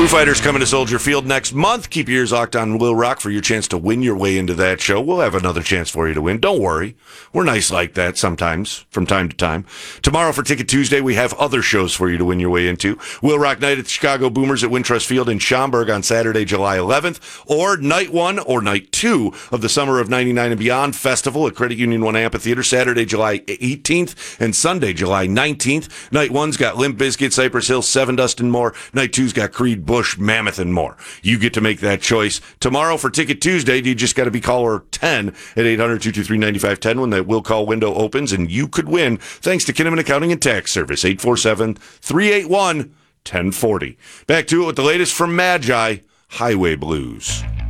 Foo Fighters coming to Soldier Field next month. Keep your ears locked on Will Rock for your chance to win your way into that show. We'll have another chance for you to win. Don't worry. We're nice like that sometimes, from time to time. Tomorrow for Ticket Tuesday, we have other shows for you to win your way into. Will Rock Night at the Chicago Boomers at Wintrust Field in Schaumburg on Saturday, July 11th, or Night 1 or Night 2 of the Summer of 99 and Beyond Festival at Credit Union 1 Amphitheater, Saturday, July 18th, and Sunday, July 19th. Night 1's got Limp Bizkit, Cypress Hill, Seven Dust, and more. Night 2's got Creed, Bush, Mammoth, and more. You get to make that choice. Tomorrow for Ticket Tuesday, you just got to be caller 10 at 800-223-9510 when that will call window opens, and you could win thanks to Kinnaman Accounting and Tax Service, 847-381-1040. Back to it with the latest from Magi, Highway Blues.